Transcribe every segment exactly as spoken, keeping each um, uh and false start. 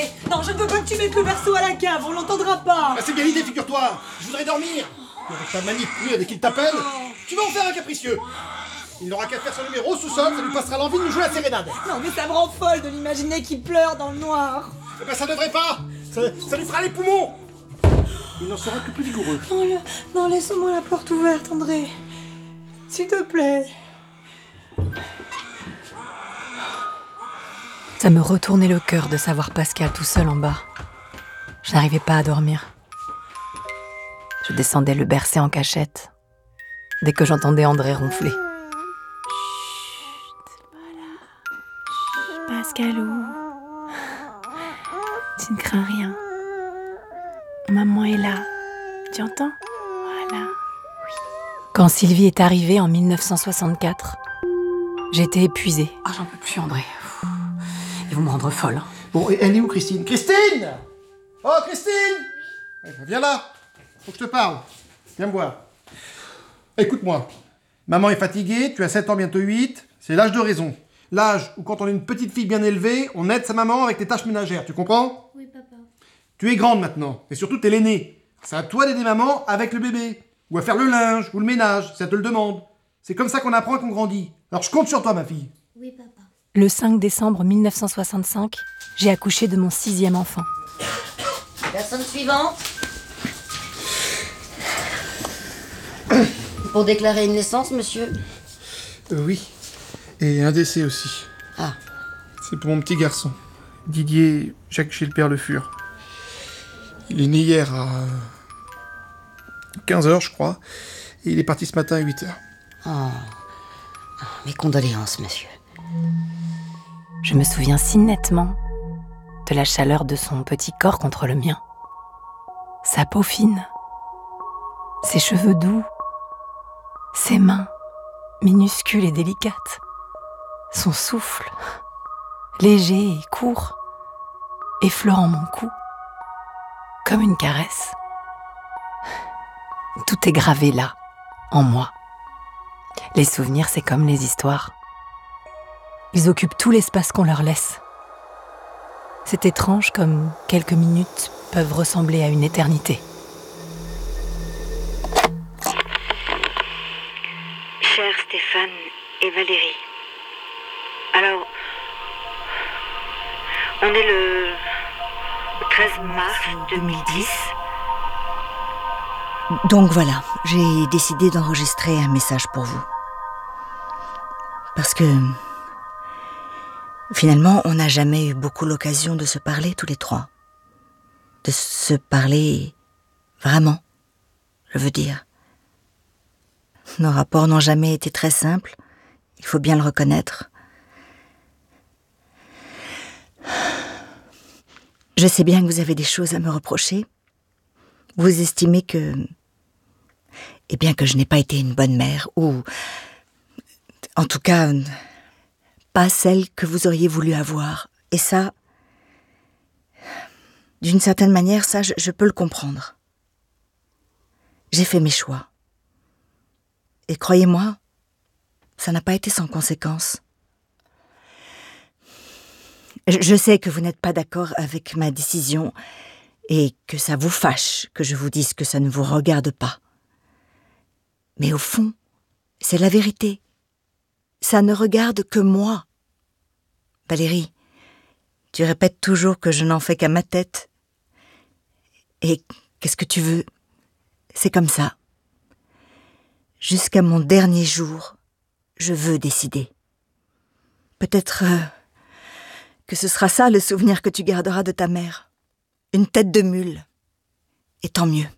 Non, je ne veux pas que tu mettes le verso à la cave, on l'entendra pas. Ah, c'est bien l'idée, figure-toi. Je voudrais dormir. Mais avec ta manip dès qu'il t'appelle, tu vas en faire un capricieux. Il n'aura qu'à faire son numéro au sous-sol, ça lui passera l'envie de nous jouer la sérénade. Non, mais ça me rend folle de l'imaginer qu'il pleure dans le noir. Eh ben ça devrait pas. Ça, ça lui fera les poumons. Il n'en sera que plus vigoureux. Non, le... non laisse-moi la porte ouverte, André. S'il te plaît. Ça me retournait le cœur de savoir Pascal tout seul en bas. Je n'arrivais pas à dormir. Je descendais le bercer en cachette. Dès que j'entendais André ronfler. Chut, voilà. Pascalou, tu ne crains rien. Maman est là. Tu entends? Voilà. Oui. Quand Sylvie est arrivée en mille neuf cent soixante-quatre, j'étais épuisée. Ah, j'en peux plus, André. Ils vont me rendre folle. Bon, et elle est où, Christine? Christine! Oh, Christine! Ouais, viens là. Faut que je te parle. Viens me voir. Écoute-moi. Maman est fatiguée, tu as sept ans, bientôt huit. C'est l'âge de raison. L'âge où, quand on est une petite fille bien élevée, on aide sa maman avec les tâches ménagères. Tu comprends? Oui, papa. Tu es grande maintenant. Et surtout, t'es l'aînée. C'est à toi d'aider maman avec le bébé. Ou à faire le linge, ou le ménage, si elle te le demande. C'est comme ça qu'on apprend et qu'on grandit. Alors je compte sur toi, ma fille. Oui, papa. Le cinq décembre mille neuf cent soixante-cinq, j'ai accouché de mon sixième enfant. Personne suivante. Pour déclarer une naissance, monsieur? Euh, oui. Et un décès aussi. Ah. C'est pour mon petit garçon. Didier Jacques Gilbert Le Fur. Il est né hier à quinze heures, je crois. Et il est parti ce matin à huit heures. Oh. Mes condoléances, monsieur. Je me souviens si nettement de la chaleur de son petit corps contre le mien. Sa peau fine, ses cheveux doux, ses mains minuscules et délicates, son souffle léger et court, effleurant mon cou, comme une caresse. Tout est gravé là, en moi. Les souvenirs, c'est comme les histoires. Ils occupent tout l'espace qu'on leur laisse. C'est étrange comme quelques minutes peuvent ressembler à une éternité. Chers Stéphane et Valérie, alors, on est le treize mars deux mille dix. Donc voilà, j'ai décidé d'enregistrer un message pour vous. Parce que, finalement, on n'a jamais eu beaucoup l'occasion de se parler tous les trois. De se parler vraiment, je veux dire. Nos rapports n'ont jamais été très simples, il faut bien le reconnaître. Je sais bien que vous avez des choses à me reprocher. Vous estimez que... Eh bien, que je n'ai pas été une bonne mère, ou... En tout cas, pas celle que vous auriez voulu avoir. Et ça... D'une certaine manière, ça, je, je peux le comprendre. J'ai fait mes choix. Et croyez-moi, ça n'a pas été sans conséquence. Je, je sais que vous n'êtes pas d'accord avec ma décision et que ça vous fâche que je vous dise que ça ne vous regarde pas. Mais au fond, c'est la vérité. Ça ne regarde que moi. Valérie, tu répètes toujours que je n'en fais qu'à ma tête. Et qu'est-ce que tu veux? C'est comme ça. Jusqu'à mon dernier jour, je veux décider. Peut-être euh, que ce sera ça le souvenir que tu garderas de ta mère. Une tête de mule. Et tant mieux.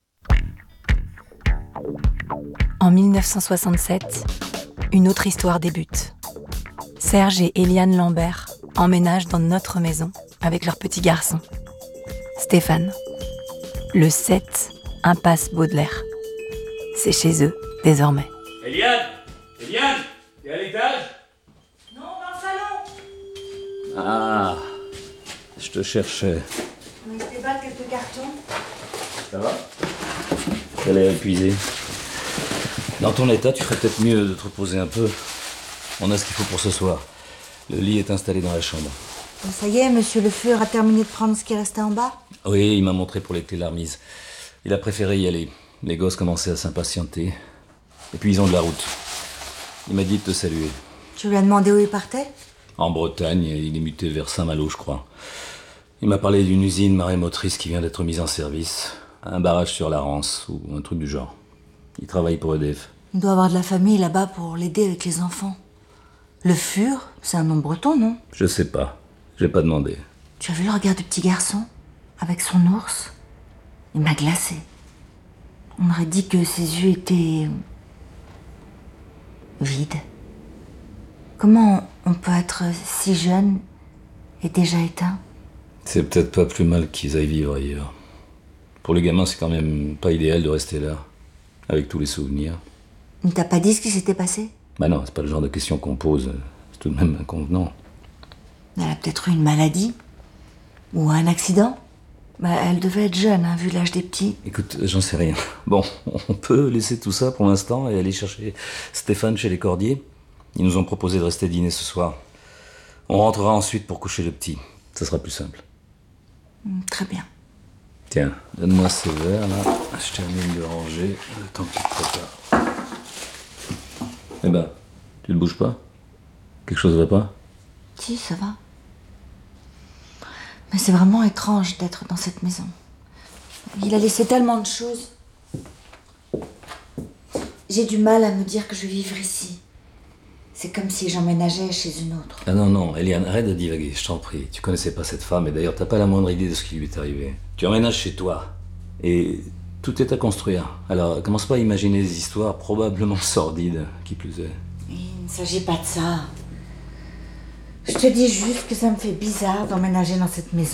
En mille neuf cent soixante-sept, une autre histoire débute. Serge et Eliane Lambert emménagent dans notre maison avec leur petit garçon, Stéphane. Le sept, impasse Baudelaire. C'est chez eux, désormais. Eliane Eliane T'es à l'étage? Non, dans le salon. Ah, je te cherchais. Mais je déballe quelques cartons. Ça va? Elle est épuisée. Dans ton état, tu ferais peut-être mieux de te reposer un peu. On a ce qu'il faut pour ce soir. Le lit est installé dans la chambre. Ça y est, monsieur Le Fur a terminé de prendre ce qui restait en bas? Oui, il m'a montré pour les clés de la remise. Il a préféré y aller. Les gosses commençaient à s'impatienter. Et puis ils ont de la route. Il m'a dit de te saluer. Tu lui as demandé où il partait? En Bretagne, il est muté vers Saint-Malo, je crois. Il m'a parlé d'une usine marémotrice qui vient d'être mise en service. Un barrage sur la Rance, ou un truc du genre. Il travaille pour E D F. Il doit avoir de la famille là-bas pour l'aider avec les enfants. Le Fur, c'est un nom breton, non? Je sais pas. J'ai pas demandé. Tu as vu le regard du petit garçon? Avec son ours? Il m'a glacé. On aurait dit que ses yeux étaient... vides. Comment on peut être si jeune et déjà éteint? C'est peut-être pas plus mal qu'ils aillent vivre ailleurs. Pour les gamins, c'est quand même pas idéal de rester là, avec tous les souvenirs. Il t'a pas dit ce qui s'était passé? Bah non, c'est pas le genre de question qu'on pose. C'est tout de même inconvenant. Elle a peut-être eu une maladie. Ou un accident. Bah, elle devait être jeune, hein, vu l'âge des petits. Écoute, j'en sais rien. Bon, on peut laisser tout ça pour l'instant et aller chercher Stéphane chez les Cordiers. Ils nous ont proposé de rester dîner ce soir. On rentrera ensuite pour coucher le petit. Ça sera plus simple. Mm, très bien. Tiens, donne-moi ces verres, là. Je termine de ranger, le temps que tu te prépares. Eh ben, tu ne bouges pas? Quelque chose va pas? Si, ça va. Mais c'est vraiment étrange d'être dans cette maison. Il a laissé tellement de choses. J'ai du mal à me dire que je vais vivre ici. C'est comme si j'emménageais chez une autre. Ah non, non, Eliane, arrête de divaguer, je t'en prie. Tu connaissais pas cette femme et d'ailleurs t'as pas la moindre idée de ce qui lui est arrivé. Tu emménages chez toi et tout est à construire. Alors commence pas à imaginer des histoires probablement sordides, qui plus est. Il ne s'agit pas de ça. Je te dis juste que ça me fait bizarre d'emménager dans cette maison.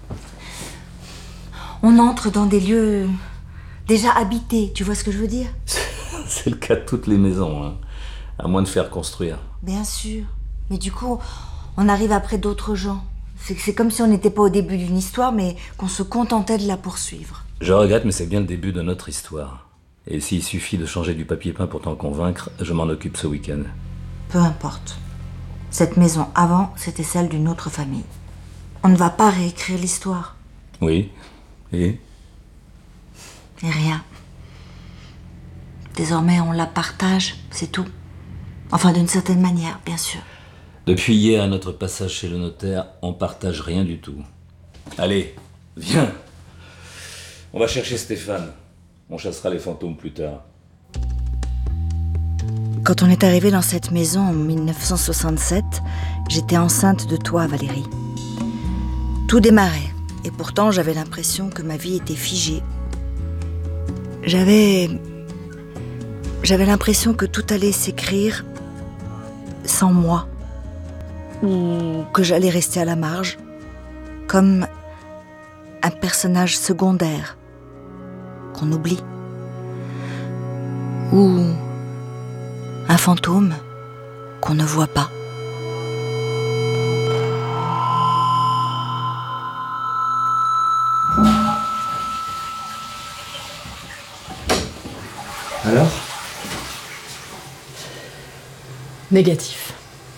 On entre dans des lieux déjà habités, tu vois ce que je veux dire? C'est le cas de toutes les maisons, hein. À moins de faire construire. Bien sûr. Mais du coup, on arrive après d'autres gens. C'est, c'est comme si on n'était pas au début d'une histoire, mais qu'on se contentait de la poursuivre. Je regrette, mais c'est bien le début de notre histoire. Et s'il suffit de changer du papier peint pour t'en convaincre, je m'en occupe ce week-end. Peu importe. Cette maison, avant, c'était celle d'une autre famille. On ne va pas réécrire l'histoire. Oui. Et? Et rien. Désormais, on la partage, c'est tout. Enfin, d'une certaine manière, bien sûr. Depuis hier, à notre passage chez le notaire, on partage rien du tout. Allez, viens. On va chercher Stéphane. On chassera les fantômes plus tard. Quand on est arrivé dans cette maison en mille neuf cent soixante-sept, j'étais enceinte de toi, Valérie. Tout démarrait, et pourtant j'avais l'impression que ma vie était figée. J'avais... J'avais l'impression que tout allait s'écrire sans moi, ou que j'allais rester à la marge, comme un personnage secondaire qu'on oublie, ou un fantôme qu'on ne voit pas. Alors? Négatif.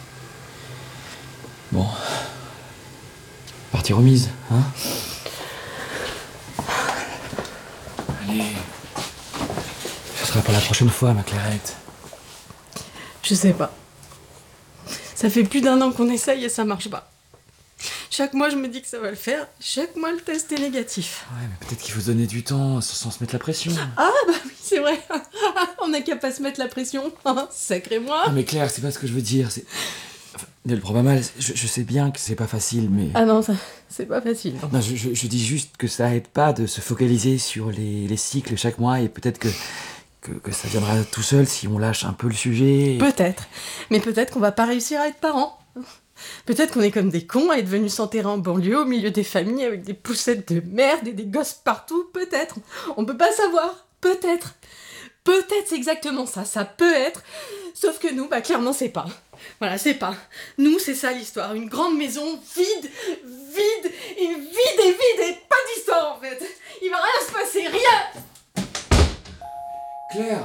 Bon. Partie remise, hein? Allez. Ce sera pour la prochaine fois, ma Clairette. Je sais pas. Ça fait plus d'un an qu'on essaye et ça marche pas. Chaque mois, je me dis que ça va le faire. Chaque mois, le test est négatif. Ouais, mais peut-être qu'il faut se donner du temps sans se mettre la pression. Ah, bah oui, c'est vrai. On n'a qu'à pas se mettre la pression. Sacré moi. Ah, mais Claire, c'est pas ce que je veux dire. C'est... Enfin, le problème, mal, je, je sais bien que c'est pas facile, mais... Ah non, ça, c'est pas facile. Non. Non, je, je, je dis juste que ça aide pas de se focaliser sur les, les cycles chaque mois et peut-être que... Que, que ça viendra tout seul si on lâche un peu le sujet. Et... Peut-être. Mais peut-être qu'on va pas réussir à être parents. Peut-être qu'on est comme des cons à être venus s'enterrer en banlieue au milieu des familles avec des poussettes de merde et des gosses partout. Peut-être. On peut pas savoir. Peut-être. Peut-être c'est exactement ça. Ça peut être. Sauf que nous, bah clairement c'est pas. Voilà, c'est pas. Nous, c'est ça l'histoire. Une grande maison vide, vide, et vide et vide et pas d'histoire en fait. Il va rien se passer. Rien. Claire!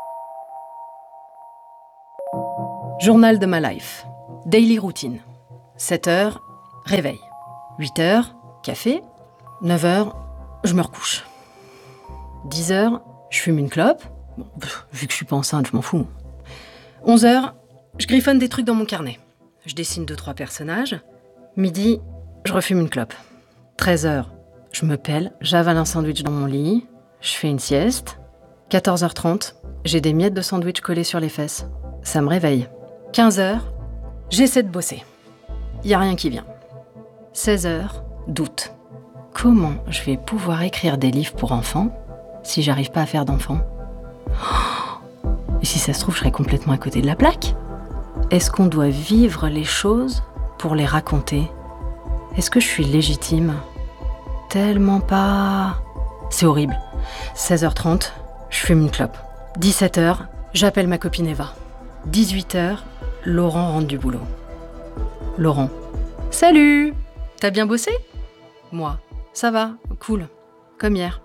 Journal de ma life. Daily routine. sept heures, réveil. huit heures, café. neuf heures, je me recouche. dix heures, je fume une clope. Bon, pff, vu que je suis pas enceinte, je m'en fous. onze heures, je griffonne des trucs dans mon carnet. Je dessine deux, trois personnages. Midi, je refume une clope. treize heures, je me pèle, j'avale un sandwich dans mon lit. Je fais une sieste. quatorze heures trente, j'ai des miettes de sandwich collées sur les fesses. Ça me réveille. quinze heures, j'essaie de bosser. Y a rien qui vient. seize heures, doute. Comment je vais pouvoir écrire des livres pour enfants si j'arrive pas à faire d'enfants ? Oh, et si ça se trouve, je serais complètement à côté de la plaque ? Est-ce qu'on doit vivre les choses pour les raconter ? Est-ce que je suis légitime ? Tellement pas... C'est horrible. seize heures trente, je fume une clope. dix-sept heures, j'appelle ma copine Eva. dix-huit heures, Laurent rentre du boulot. Laurent. Salut ! T'as bien bossé ? Moi. Ça va, cool. Comme hier.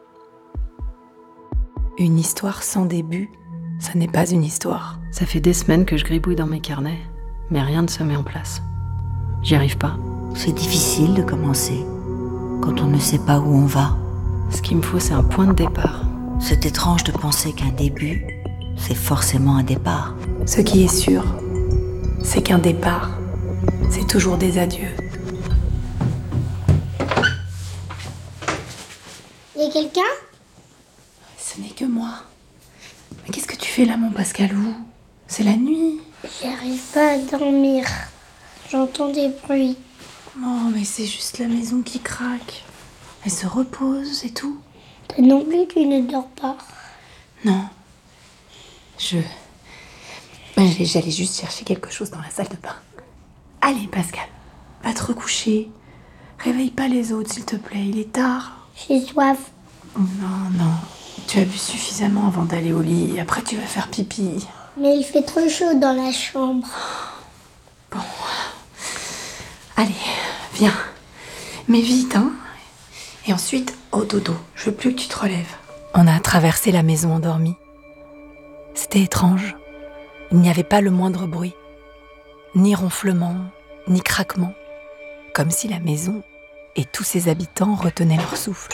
Une histoire sans début, ça n'est pas une histoire. Ça fait des semaines que je gribouille dans mes carnets, mais rien ne se met en place. J'y arrive pas. C'est difficile de commencer quand on ne sait pas où on va. Ce qu'il me faut, c'est un point de départ. C'est étrange de penser qu'un début, c'est forcément un départ. Ce qui est sûr, c'est qu'un départ, c'est toujours des adieux. Y a quelqu'un ? Ce n'est que moi. Mais qu'est-ce que tu fais là, mon Pascalou ? C'est la nuit. J'arrive pas à dormir. J'entends des bruits. Oh, mais c'est juste la maison qui craque. Elle se repose, c'est tout. Toi non plus, tu ne dors pas. Non. Je... J'allais, j'allais juste chercher quelque chose dans la salle de bain. Allez, Pascal, va te recoucher. Réveille pas les autres, s'il te plaît, il est tard. J'ai soif. Non, non. Tu as bu suffisamment avant d'aller au lit. Après, tu vas faire pipi. Mais il fait trop chaud dans la chambre. Bon. Allez, viens. Mais vite, hein. Et ensuite, au dodo. Je veux plus que tu te relèves. On a traversé la maison endormie. C'était étrange. Il n'y avait pas le moindre bruit. Ni ronflement, ni craquement. Comme si la maison et tous ses habitants retenaient leur souffle.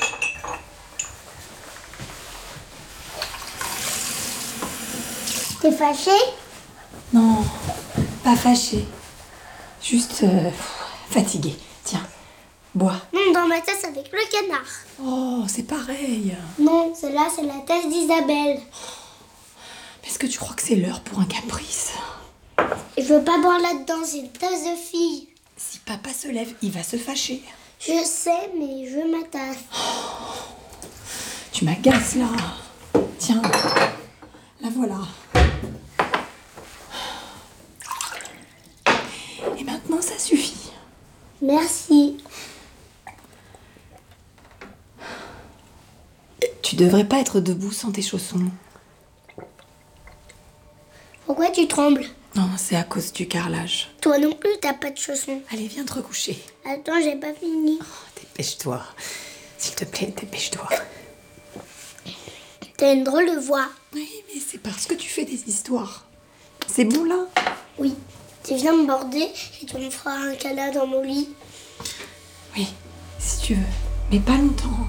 T'es fâché ? Non, pas fâché. Juste euh, fatigué. Tiens, bois. Non, dans ma tasse avec le canard. Oh, c'est pareil. Non, celle-là, c'est la tasse d'Isabelle. Est-ce que tu crois que c'est l'heure pour un caprice ? Je veux pas boire là-dedans, c'est une tasse de fille. Si papa se lève, il va se fâcher. Je sais, mais je veux ma tasse. Oh, tu m'agaces là. Tiens, la voilà. Et maintenant, ça suffit. Merci. Tu devrais pas être debout sans tes chaussons. Pourquoi tu trembles ? Non, c'est à cause du carrelage. Toi non plus, t'as pas de chaussons. Allez, viens te recoucher. Attends, j'ai pas fini. Oh, dépêche-toi. S'il te plaît, dépêche-toi. T'as une drôle de voix. Oui, mais c'est parce que tu fais des histoires. C'est bon là ? Oui. Tu viens me border et tu me feras un câlin dans mon lit. Oui, si tu veux. Mais pas longtemps.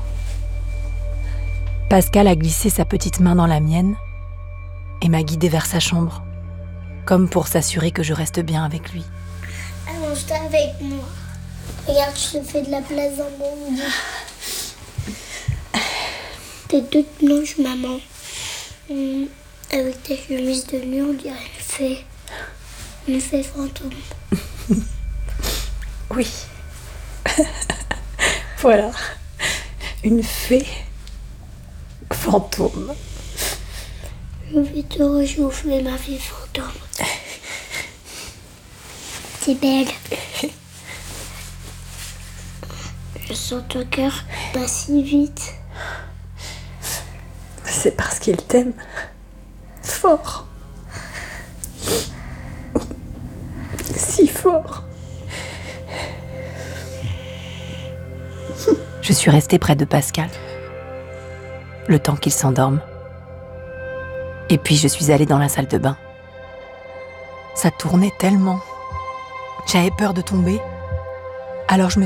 Pascal a glissé sa petite main dans la mienne et m'a guidée vers sa chambre, comme pour s'assurer que je reste bien avec lui. Allonge-toi avec moi. Regarde, je te fais de la place dans mon lit. T'es toute blanche, maman. Hum, avec ta chemise de nuit, on dirait une fée. Une fée fantôme. Oui. Voilà. Une fée fantôme. Je vais te réchauffer, ma fée fantôme. T'es belle. Je sens ton cœur pas si vite. C'est parce qu'il t'aime fort. Si fort. Je suis restée près de Pascal, le temps qu'il s'endorme. Et puis je suis allée dans la salle de bain. Ça tournait tellement. J'avais peur de tomber. Alors je me